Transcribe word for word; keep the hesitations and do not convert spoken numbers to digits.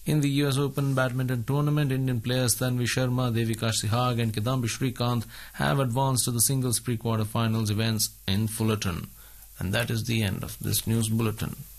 In the U S Open badminton tournament, Indian players Tanvi Sharma, Devika Sehwag and Kidambi Shrikant have advanced to the singles pre-quarter finals events in Fullerton. And that is the end of this news bulletin.